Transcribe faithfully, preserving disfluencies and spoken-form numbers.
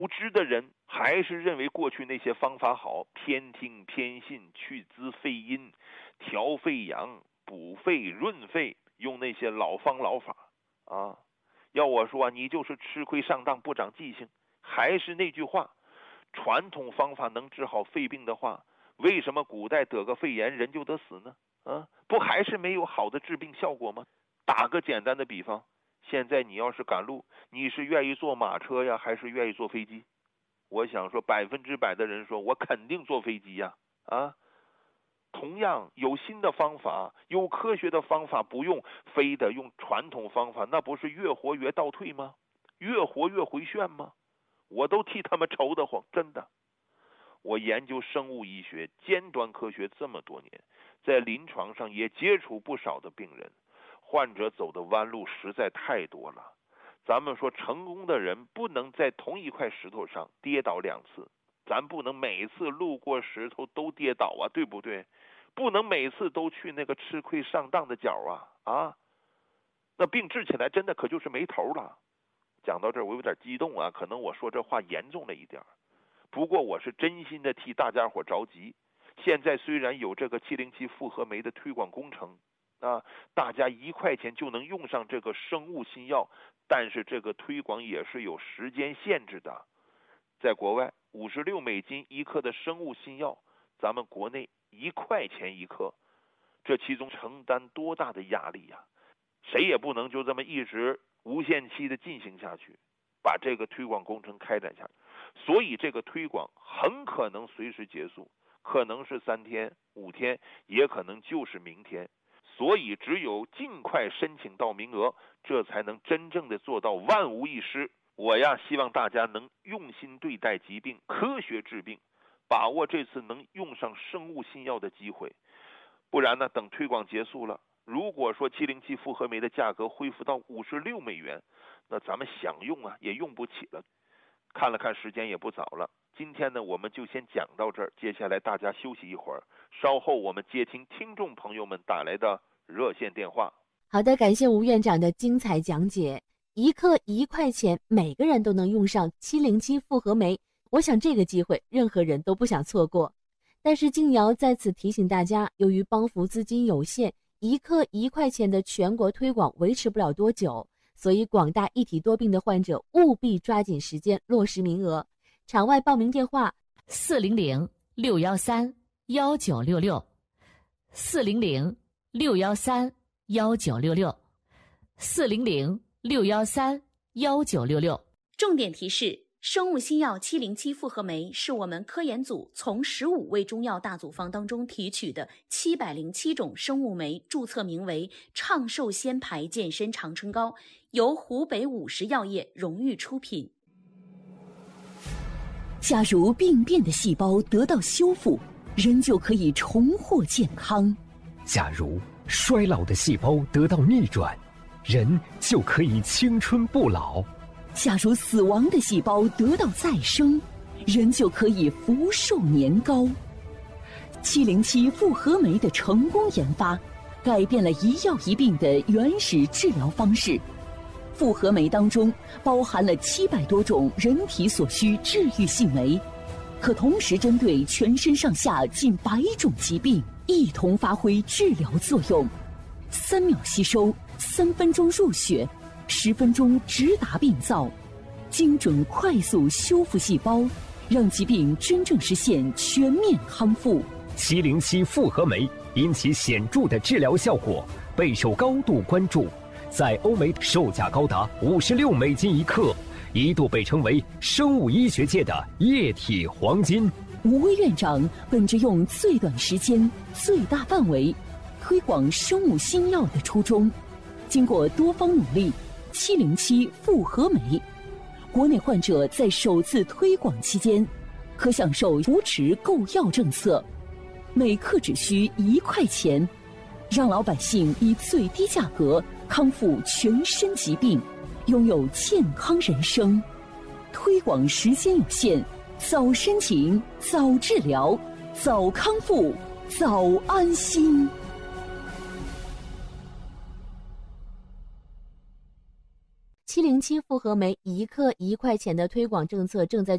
无知的人还是认为过去那些方法好，偏听偏信，去滋肺阴，调肺阳，补肺润肺，用那些老方老法啊。要我说，你就是吃亏上当，不长记性。还是那句话，传统方法能治好肺病的话，为什么古代得个肺炎人就得死呢？啊，不还是没有好的治病效果吗？打个简单的比方，现在你要是赶路，你是愿意坐马车呀，还是愿意坐飞机？我想说，百分之百的人说我肯定坐飞机呀！啊，同样有新的方法，有科学的方法，不用非得用传统方法，那不是越活越倒退吗？越活越回旋吗？我都替他们愁得慌，真的。我研究生物医学、尖端科学这么多年，在临床上也接触不少的病人，患者走的弯路实在太多了。咱们说成功的人不能在同一块石头上跌倒两次，咱不能每次路过石头都跌倒啊，对不对？不能每次都去那个吃亏上当的角啊啊！那病治起来真的可就是没头了。讲到这儿我有点激动啊，可能我说这话严重了一点，不过我是真心的替大家伙着急。现在虽然有这个七零七复合酶的推广工程啊，大家一块钱就能用上这个生物新药，但是这个推广也是有时间限制的。在国外五十六美金一克的生物新药，咱们国内一块钱一克，这其中承担多大的压力呀、啊？谁也不能就这么一直无限期的进行下去，把这个推广工程开展下去。所以这个推广很可能随时结束，可能是三天五天，也可能就是明天。所以只有尽快申请到名额，这才能真正的做到万无一失。我呀，希望大家能用心对待疾病，科学治病，把握这次能用上生物新药的机会。不然呢，等推广结束了，如果说七零七复合酶的价格恢复到五十六美元，那咱们想用啊也用不起了。看了看时间也不早了，今天呢我们就先讲到这儿，接下来大家休息一会儿，稍后我们接听听众朋友们打来的热线电话。 好的，感谢吴院长的精彩讲解。一克一块钱，每个人都能用上七零七复合酶，我想这个机会任何人都不想错过。但是静瑶在此提醒大家，由于帮扶资金有限，一克一块钱的全国推广维持不了多久，所以广大一体多病的患者务必抓紧时间落实名额。场外报名电话四零零六幺三幺九六六，四零零六幺三幺九六六，四零零六幺三幺九六六。 重点提示：生物新药七零七复合酶是我们科研组从十五味中药大组方当中提取的七百零七种生物酶，注册名为畅寿仙牌健身长春膏，由湖北五十药业荣誉出品。 假如病变的细胞得到修复，人就可以重获健康； 假如衰老的细胞得到逆转，人就可以青春不老； 假如死亡的细胞得到再生，人就可以福寿年高。七零七复合酶的成功研发，改变了一药一病的原始治疗方式。复合酶当中包含了七百多种人体所需治愈性酶，可同时针对全身上下近百种疾病一同发挥治疗作用。三秒吸收，三分钟入血，十分钟直达病灶，精准快速修复细胞，让疾病真正实现全面康复。 七零七复合酶因其显著的治疗效果备受高度关注，在欧美售价高达五十六美金一克，一度被称为生物医学界的液体黄金。 吴院长本着用最短时间、最大范围推广生物新药的初衷，经过多方努力，七零七复合酶，国内患者在首次推广期间，可享受扶持购药政策，每克只需一块钱，让老百姓以最低价格康复全身疾病，拥有健康人生。推广时间有限，早申请，早治疗，早康复，早安心。 七零七复合酶一克一块钱的推广政策正在